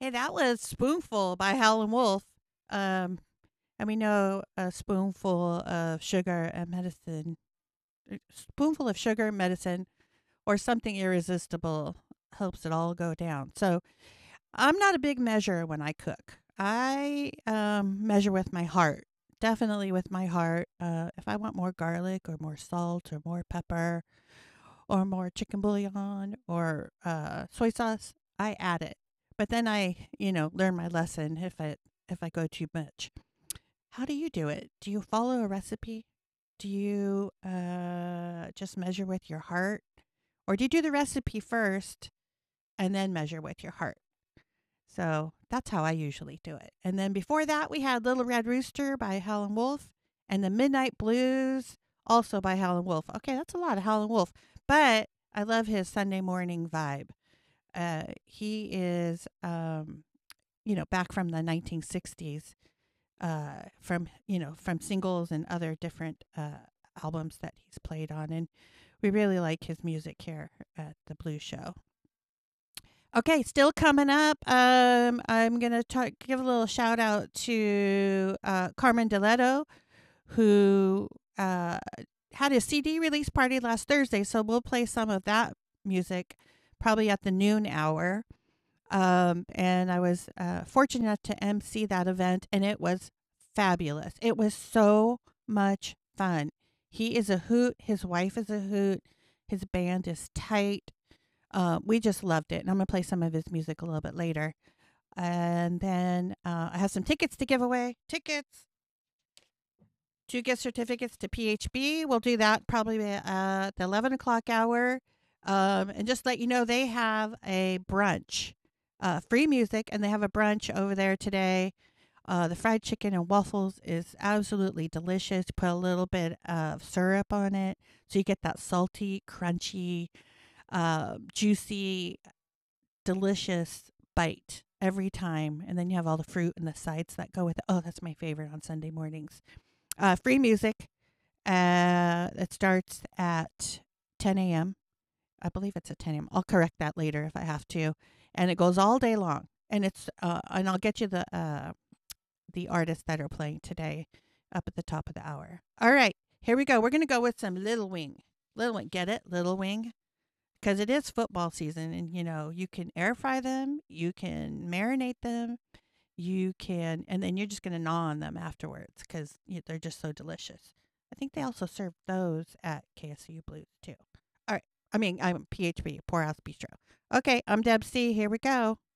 Hey, that was Spoonful by Howlin' Wolf. Um, and we know a spoonful of sugar and medicine, spoonful of sugar, medicine, or something irresistible helps it all go down. So I'm not a big measurer when I cook. I measure with my heart, definitely with my heart. If I want more garlic or more salt or more pepper or more chicken bouillon or soy sauce, I add it. But then I, learn my lesson if I go too much. How do you do it? Do you follow a recipe? Do you just measure with your heart? Or do you do the recipe first and then measure with your heart? So that's how I usually do it. And then before that, we had Little Red Rooster by Howlin' Wolf and the Midnight Blues, also by Howlin' Wolf. Okay, that's a lot of Howlin' Wolf, but I love his Sunday morning vibe. He is, back from the 1960s, from singles and other different albums that he's played on. And we really like his music here at the Blues Show. Okay, still coming up. I'm gonna give a little shout out to Carmen Deletto, who had a CD release party last Thursday. So we'll play some of that music, probably at the noon hour. And I was fortunate enough to MC that event, and it was fabulous. It was so much fun. He is a hoot. His wife is a hoot. His band is tight. We just loved it. And I'm going to play some of his music a little bit later. And then I have some tickets to give away. Tickets. 2 gift certificates to PHB. We'll do that probably at the 11 o'clock hour. And just let you know, they have a brunch, free music, and they have a brunch over there today. The fried chicken and waffles is absolutely delicious. Put a little bit of syrup on it so you get that salty, crunchy, juicy, delicious bite every time. And then you have all the fruit and the sides that go with it. Oh, that's my favorite on Sunday mornings. Free music. It starts at 10 a.m. I believe it's at 10 a.m. I'll correct that later if I have to. And it goes all day long. And and I'll get you the artists that are playing today up at the top of the hour. All right, here we go. We're gonna go with some Little Wing. Little Wing, get it? Little Wing, because it is football season, and you can air fry them, you can marinate them, you can, and then you're just gonna gnaw on them afterwards because they're just so delicious. I think they also serve those at KSU Blues too. All right, I'm PHB, Poorhouse Bistro. Okay, I'm Deb C. Here we go.